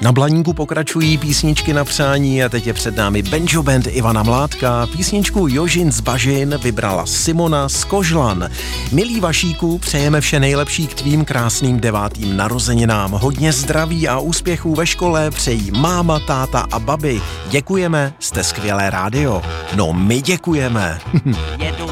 Na Blaníku pokračují písničky na přání a teď je před námi Banjo Band Ivana Mládka. Písničku Jožin z Bažin vybrala Simona z Kožlan. Milý Vašíku, přejeme vše nejlepší k tvým krásným 9. narozeninám. Hodně zdraví a úspěchů ve škole přejí máma, táta a babi. Děkujeme, jste skvělé rádio. No my děkujeme. Jedu